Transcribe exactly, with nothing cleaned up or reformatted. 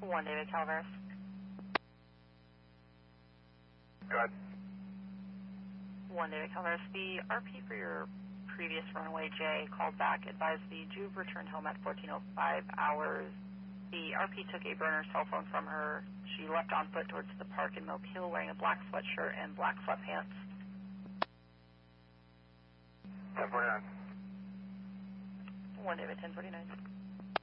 One David Calaveras. Go ahead. One David Calaveras. The R P for your previous runaway J called back, advised the Juve returned home at fourteen oh five hours. The R P took a burner cell phone from her. She left on foot towards the park in Milk Hill wearing a black sweatshirt and black sweatpants. ten forty-nine. One David ten forty-nine.